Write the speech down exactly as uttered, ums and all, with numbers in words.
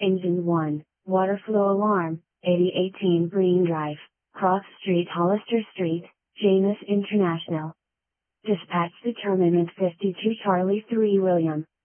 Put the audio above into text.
Engine one, water flow alarm, eighty eighteen Green Drive, Cross Street Hollister Street, Janus International. Dispatch determinant fifty-two Charlie three William.